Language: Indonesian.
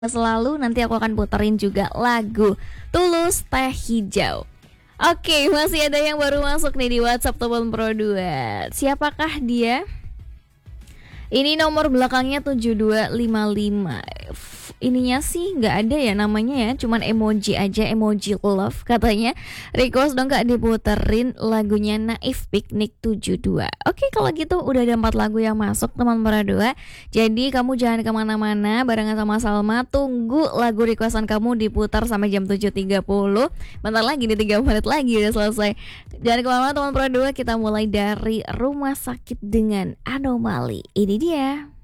selalu nanti aku akan puterin juga lagu Tulus Teh Hijau. Oke, masih ada yang baru masuk nih di WhatsApp Telepon Pro 2. Siapakah dia? Ini nomor belakangnya 7255. Ininya sih nggak ada ya namanya ya, cuman emoji aja, emoji love katanya. Request dong Kak diputerin lagunya Naif Piknik 72. Oke, kalau gitu udah ada 4 lagu yang masuk teman berdua. Jadi kamu jangan kemana-mana, barengan sama Salma. Tunggu lagu requestan kamu diputar sampai jam 7.30. Bentar lagi nih, 3 menit lagi udah selesai. Jangan kemana-mana teman berdua, kita mulai dari Rumah Sakit dengan Anomali. Ini dia.